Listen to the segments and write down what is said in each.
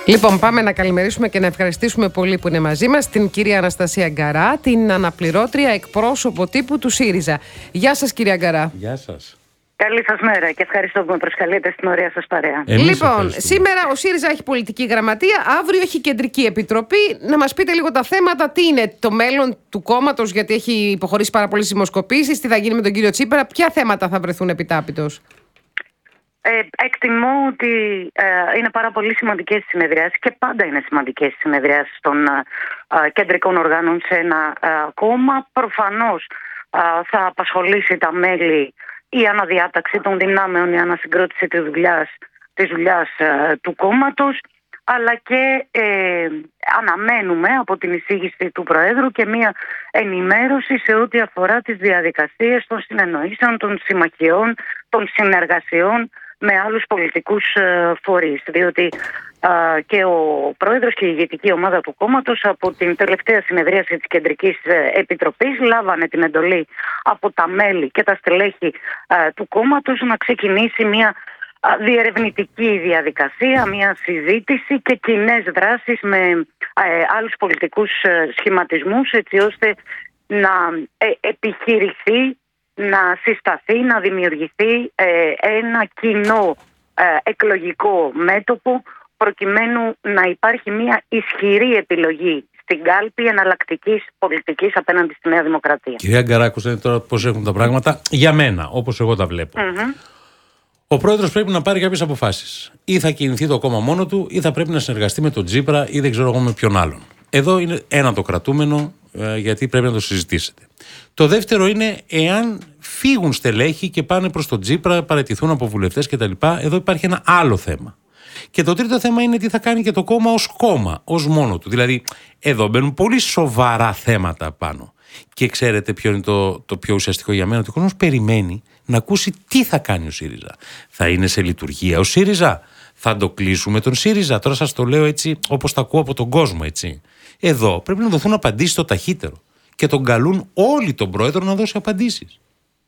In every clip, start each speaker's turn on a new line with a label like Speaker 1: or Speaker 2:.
Speaker 1: Λοιπόν, πάμε να καλημερίσουμε και να ευχαριστήσουμε πολύ που είναι μαζί μας την κυρία Αναστασία Γκαρά, την αναπληρώτρια εκπρόσωπο τύπου του ΣΥΡΙΖΑ. Γεια σας, κυρία Γκαρά.
Speaker 2: Γεια σας.
Speaker 3: Καλή σας μέρα και ευχαριστώ που με προσκαλείτε στην ωραία σας παρέα.
Speaker 1: Λοιπόν, σήμερα ο ΣΥΡΙΖΑ έχει πολιτική γραμματεία, αύριο έχει κεντρική επιτροπή. Να μας πείτε λίγο τα θέματα, τι είναι το μέλλον του κόμματος, γιατί έχει υποχωρήσει πάρα πολλές δημοσκοπήσεις, τι θα γίνει με τον κύριο Τσίπρα, ποια θέματα θα βρεθούν επιτάπητος.
Speaker 3: Εκτιμώ ότι είναι πάρα πολύ σημαντικές συνεδριάσεις και πάντα είναι σημαντικές συνεδριάσεις των κεντρικών οργάνων σε ένα κόμμα. Προφανώς θα απασχολήσει τα μέλη η αναδιάταξη των δυνάμεων, η ανασυγκρότηση της δουλειάς του κόμματος, αλλά και αναμένουμε από την εισήγηση του Προέδρου και μια ενημέρωση σε ό,τι αφορά τις διαδικασίες των συνεννοήσεων, των συμμαχιών, των συνεργασιών με άλλους πολιτικούς φορείς. Διότι και ο Πρόεδρος και η ηγετική ομάδα του κόμματος από την τελευταία συνεδρίαση της Κεντρικής Επιτροπής λάβανε την εντολή από τα μέλη και τα στελέχη του κόμματος να ξεκινήσει μια διερευνητική διαδικασία, μια συζήτηση και κοινές δράσεις με άλλους πολιτικούς σχηματισμούς, έτσι ώστε να επιχειρηθεί, να συσταθεί, να δημιουργηθεί ένα κοινό εκλογικό μέτωπο, προκειμένου να υπάρχει μια ισχυρή επιλογή στην κάλπη εναλλακτικής πολιτικής απέναντι στη Νέα Δημοκρατία.
Speaker 2: Κυρία Γκαρά, ακούσατε τώρα πώς έχουν τα πράγματα για μένα, όπως εγώ τα βλέπω. Ο πρόεδρος πρέπει να πάρει κάποιες αποφάσεις. Ή θα κινηθεί το κόμμα μόνο του, ή θα πρέπει να συνεργαστεί με τον Τσίπρα, ή δεν ξέρω εγώ με ποιον άλλον. Εδώ είναι ένα το κρατούμενο, γιατί πρέπει να το συζητήσετε. Το δεύτερο είναι εάν φύγουν στελέχη και πάνε προς τον Τσίπρα, παραιτηθούν από βουλευτές κτλ. Εδώ υπάρχει ένα άλλο θέμα. Και το τρίτο θέμα είναι τι θα κάνει και το κόμμα, ως μόνο του. Δηλαδή, εδώ μπαίνουν πολύ σοβαρά θέματα πάνω. Και ξέρετε ποιο είναι το πιο ουσιαστικό για μένα? Ότι ο κόσμος περιμένει να ακούσει τι θα κάνει ο ΣΥΡΙΖΑ. Θα είναι σε λειτουργία ο ΣΥΡΙΖΑ? Θα το κλείσουμε τον ΣΥΡΙΖΑ? Τώρα σας το λέω έτσι όπως το ακούω από τον κόσμο, έτσι. Εδώ πρέπει να δοθούν απαντήσεις το ταχύτερο. Και τον καλούν όλοι τον πρόεδρο να δώσει απαντήσεις.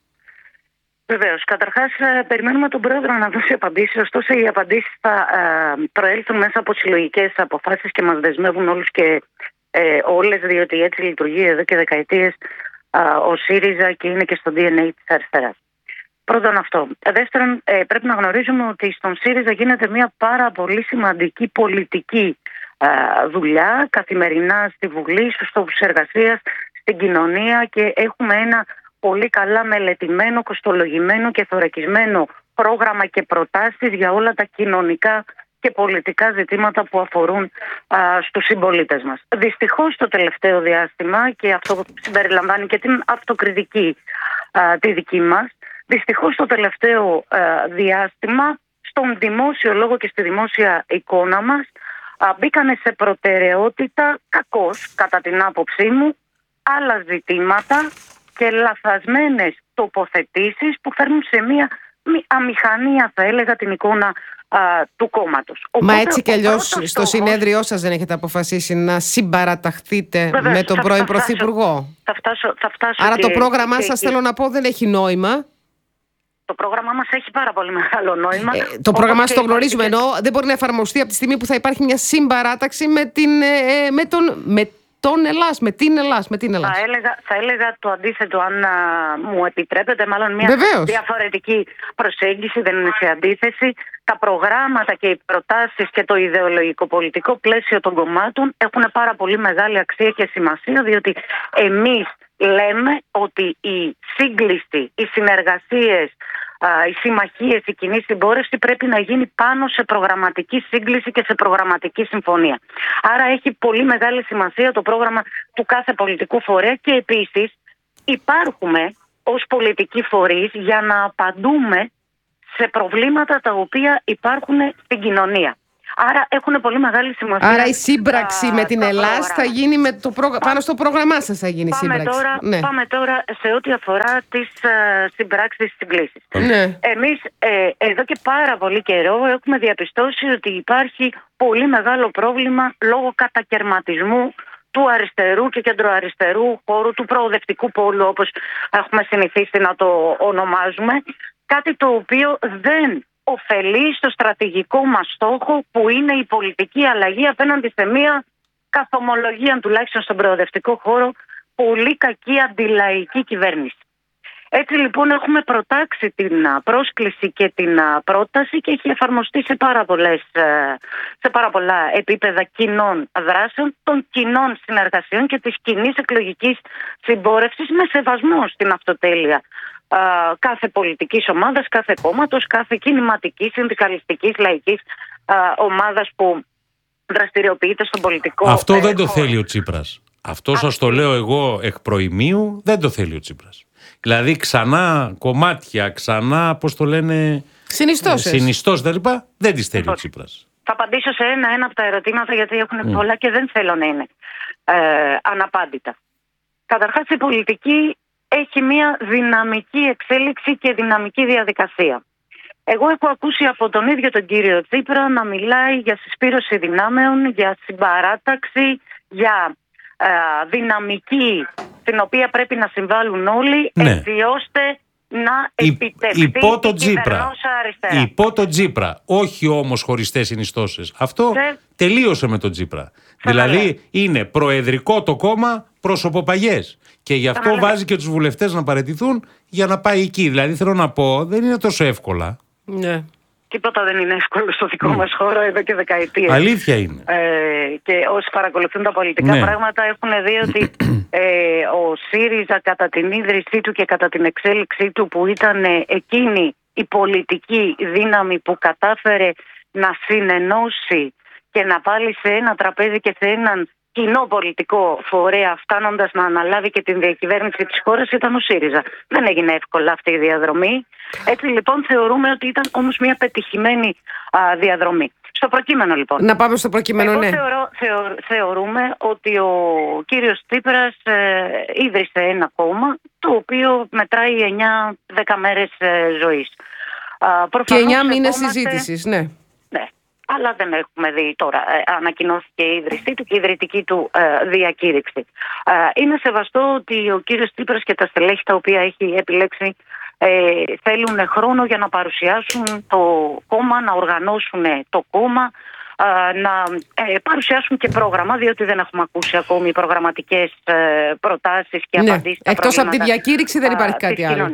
Speaker 3: Βεβαίως. Καταρχάς, περιμένουμε τον πρόεδρο να δώσει απαντήσεις. Ωστόσο, οι απαντήσεις θα προέλθουν μέσα από συλλογικές αποφάσεις και μας δεσμεύουν όλους και όλες, διότι έτσι λειτουργεί εδώ και δεκαετίες ο ΣΥΡΙΖΑ και είναι και στο DNA της αριστεράς. Πρώτον αυτό. Δεύτερον, πρέπει να γνωρίζουμε ότι στον ΣΥΡΙΖΑ γίνεται μια πάρα πολύ σημαντική πολιτική δουλειά καθημερινά στη Βουλή, στους τόπους εργασίας, στην κοινωνία, και έχουμε ένα πολύ καλά μελετημένο, κοστολογημένο και θωρακισμένο πρόγραμμα και προτάσεις για όλα τα κοινωνικά και πολιτικά ζητήματα που αφορούν στους συμπολίτες μας. Δυστυχώς το τελευταίο διάστημα, και αυτό συμπεριλαμβάνει και την αυτοκριτική τη δική μας, δυστυχώς το τελευταίο διάστημα στον δημόσιο λόγο και στη δημόσια εικόνα μας μπήκανε σε προτεραιότητα, κακώς κατά την άποψή μου, άλλα ζητήματα και λαθασμένες τοποθετήσεις που φέρνουν σε μια αμηχανία, θα έλεγα, την εικόνα του κόμματος.
Speaker 1: Μα έτσι κι αλλιώς στο συνέδριό σας δεν έχετε αποφασίσει να συμπαραταχθείτε με τον πρώην Πρωθυπουργό?
Speaker 3: Θα φτάσω.
Speaker 1: Άρα το πρόγραμμά σας, θέλω να πω, δεν έχει νόημα.
Speaker 3: Το πρόγραμμά μας έχει πάρα πολύ μεγάλο νόημα.
Speaker 1: Το πρόγραμμά σας το γνωρίζουμε, ενώ δεν μπορεί να εφαρμοστεί από τη στιγμή που θα υπάρχει μια συμπαράταξη με την Ελλάς.
Speaker 3: Θα έλεγα το αντίθετο, αν μου επιτρέπετε, μάλλον μια διαφορετική προσέγγιση, δεν είναι σε αντίθεση. Τα προγράμματα και οι προτάσεις και το ιδεολογικό πολιτικό πλαίσιο των κομμάτων έχουν πάρα πολύ μεγάλη αξία και σημασία, διότι εμείς λέμε ότι η σύγκληση, οι συνεργασίες, οι συμμαχίες, η κοινή συμπόρευση πρέπει να γίνει πάνω σε προγραμματική σύγκληση και σε προγραμματική συμφωνία. Άρα έχει πολύ μεγάλη σημασία το πρόγραμμα του κάθε πολιτικού φορέα, και επίσης υπάρχουμε ως πολιτικοί φορείς για να απαντούμε σε προβλήματα τα οποία υπάρχουν στην κοινωνία. Άρα έχουν πολύ μεγάλη σημασία.
Speaker 1: Άρα η σύμπραξη με την Ελλάδα θα γίνει πάνω στο πρόγραμμά σας, θα γίνει η σύμπραξη.
Speaker 3: Πάμε τώρα σε ό,τι αφορά τις συμπράξεις συγκλήσεις.
Speaker 1: Ναι.
Speaker 3: Εμείς εδώ και πάρα πολύ καιρό έχουμε διαπιστώσει ότι υπάρχει πολύ μεγάλο πρόβλημα λόγω κατακερματισμού του αριστερού και κεντροαριστερού χώρου, του προοδευτικού πόλου, όπως έχουμε συνηθίσει να το ονομάζουμε. Κάτι το οποίο δεν ωφελεί στο στρατηγικό μας στόχο, που είναι η πολιτική αλλαγή απέναντι σε μια καθομολογία, τουλάχιστον στον προοδευτικό χώρο, πολύ κακή αντιλαϊκή κυβέρνηση. Έτσι λοιπόν έχουμε προτάξει την πρόσκληση και την πρόταση και έχει εφαρμοστεί σε πάρα πολλά επίπεδα κοινών δράσεων, των κοινών συνεργασιών και της κοινής εκλογικής συμπόρευσης, με σεβασμό στην αυτοτέλεια κάθε πολιτικής ομάδας, κάθε κόμματος, κάθε κινηματικής, συνδικαλιστικής, λαϊκής ομάδας που δραστηριοποιείται στον πολιτικό χώρο.
Speaker 2: Αυτό δεν το θέλει ο Τσίπρας. Αυτό σας το λέω εγώ εκ προημίου, δεν το θέλει ο Τσίπρας. Δηλαδή ξανά κομμάτια, ξανά, πώς το λένε, συνιστώσεις τα λοιπά, δεν τις θέλει ο Τσίπρας.
Speaker 3: Θα απαντήσω σε ένα από τα ερωτήματα, γιατί έχουν πολλά και δεν θέλω να είναι αναπάντητα. Καταρχάς, η πολιτική έχει μια δυναμική εξέλιξη και δυναμική διαδικασία. Εγώ έχω ακούσει από τον ίδιο τον κύριο Τσίπρα να μιλάει για συσπήρωση δυνάμεων, για συμπαράταξη, για δυναμική την οποία πρέπει να συμβάλλουν όλοι, έτσι ώστε να επιτευχθεί η κυβερνόσα αριστερά.
Speaker 2: Υπό τον Τσίπρα, όχι όμως χωριστές συνιστώσεις. Αυτό τελείωσε με τον Τσίπρα. Δηλαδή είναι προεδρικό το κόμμα, προσωποπαγές. Και γι' αυτό βάζει και τους βουλευτές να παραιτηθούν για να πάει εκεί. Δηλαδή θέλω να πω, δεν είναι τόσο εύκολα.
Speaker 1: Ναι.
Speaker 3: Τίποτα δεν είναι εύκολο στο δικό μας χώρο εδώ και δεκαετίες.
Speaker 2: Αλήθεια είναι.
Speaker 3: Και όσοι παρακολουθούν τα πολιτικά πράγματα έχουν δει ότι ο ΣΥΡΙΖΑ κατά την ίδρυσή του και κατά την εξέλιξή του, που ήταν εκείνη η πολιτική δύναμη που κατάφερε να συνενώσει και να βάλει σε ένα τραπέζι και σε έναν κοινό πολιτικό φορέα, φτάνοντας να αναλάβει και την διακυβέρνηση της χώρας, ήταν ο ΣΥΡΙΖΑ. Δεν έγινε εύκολα αυτή η διαδρομή. Έτσι λοιπόν θεωρούμε ότι ήταν όμως μια πετυχημένη διαδρομή. Στο προκείμενο λοιπόν.
Speaker 1: Να πάμε στο προκείμενο, ναι.
Speaker 3: Θεωρούμε ότι ο κύριος Τσίπρας ίδρυσε ένα κόμμα το οποίο μετράει 9-10 μέρες ζωής.
Speaker 1: Και 9 μήνες συζήτησης, ναι.
Speaker 3: Αλλά δεν έχουμε δει τώρα. Ανακοινώθηκε η ίδρυσή του και η ιδρυτική του διακήρυξη. Είναι σεβαστό ότι ο κύριος Τσίπρας και τα στελέχη τα οποία έχει επιλέξει θέλουν χρόνο για να παρουσιάσουν το κόμμα, να οργανώσουν το κόμμα, να παρουσιάσουν και πρόγραμμα, διότι δεν έχουμε ακούσει ακόμη προγραμματικές προτάσεις και απαντήσεις.
Speaker 1: Εκτός από τη διακήρυξη δεν υπάρχει κάτι άλλο.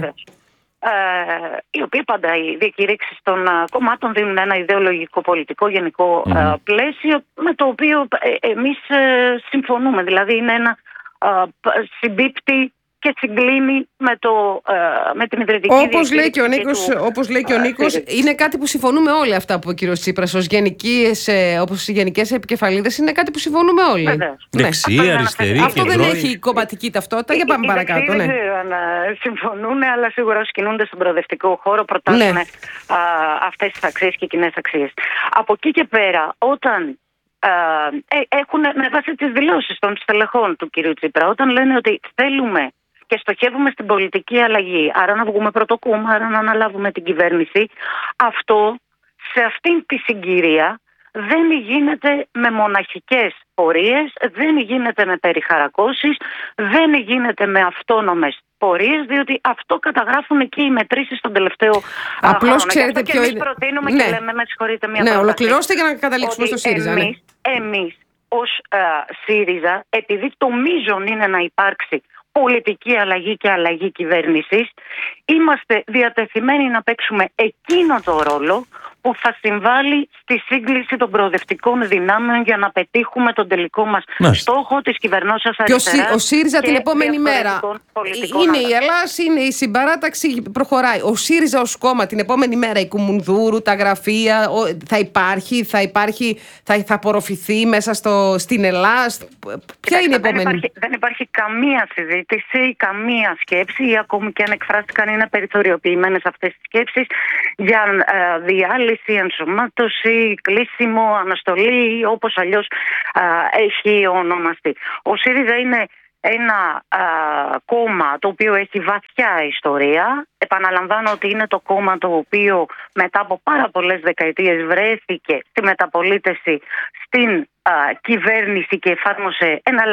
Speaker 3: Οι οποίοι πάντα οι διακηρύξεις των κομμάτων δίνουν ένα ιδεολογικό πολιτικό γενικό πλαίσιο, με το οποίο εμείς συμφωνούμε. Δηλαδή είναι ένα συμπίπτει και συγκλίνει με την ιδρυτική διακήρυξη.
Speaker 1: Όπως λέει και ο Νίκος, είναι κάτι που συμφωνούμε όλοι αυτά που ο κύριος Τσίπρας όπως οι γενικές επικεφαλίδες, είναι κάτι που συμφωνούμε όλοι.
Speaker 2: Δεξί, αριστερή,
Speaker 1: αυτό δεν έχει κομματική ταυτότητα. Για πάμε παρακάτω.
Speaker 3: Δεν ξέρω αν συμφωνούν, αλλά σίγουρα όσοι κινούνται στον προοδευτικό χώρο προτάσουν αυτές τις αξίες και κοινές αξίες. Από εκεί και πέρα, όταν έχουν, με βάση τις δηλώσεις των στελεχών του κυρίου Τσίπρα, όταν λένε ότι θέλουμε και στοχεύουμε στην πολιτική αλλαγή, άρα να βγούμε πρώτο κόμμα, άρα να αναλάβουμε την κυβέρνηση, αυτό σε αυτήν τη συγκυρία δεν γίνεται με μοναχικές πορείες, δεν γίνεται με περιχαρακώσεις, δεν γίνεται με αυτόνομες πορείες, διότι αυτό καταγράφουν και οι μετρήσεις των τελευταίο
Speaker 1: Απλώς ξέρετε
Speaker 3: ποιο είναι. Προτείνουμε και λέμε, με συγχωρείτε, μια πρόταση.
Speaker 1: Ολοκληρώστε για να καταλήξουμε στο ΣΥΡΙΖΑ.
Speaker 3: Εμείς ως ΣΥΡΙΖΑ, επειδή το μείζον είναι να υπάρξει πολιτική αλλαγή και αλλαγή κυβέρνησης, είμαστε διατεθειμένοι να παίξουμε εκείνο το ρόλο που θα συμβάλλει στη σύγκληση των προοδευτικών δυνάμεων για να πετύχουμε τον τελικό μας στόχο της κυβερνώσεως αριστεράς.
Speaker 1: Και ο ΣΥΡΙΖΑ την επόμενη μέρα είναι η Ελλάς, είναι η συμπαράταξη, προχωράει. Ο ΣΥΡΙΖΑ ως κόμμα την επόμενη μέρα, η Κουμουνδούρου, τα γραφεία, θα απορροφηθεί μέσα στην Ελλάς. Ποια είναι η επόμενη?
Speaker 3: Δεν υπάρχει καμία συζήτηση, καμία σκέψη, ή ακόμη και αν εκφράστηκαν είναι περιθωριοποιημένες αυτές τις σκέψεις για διάλυση, ενσωμάτωση, κλείσιμο, αναστολή, όπως αλλιώς έχει ονομαστεί. Ο ΣΥΡΙΖΑ είναι ένα κόμμα το οποίο έχει βαθιά ιστορία. Επαναλαμβάνω ότι είναι το κόμμα το οποίο μετά από πάρα πολλές δεκαετίες βρέθηκε στη μεταπολίτευση στην κυβέρνηση και εφάρμοσε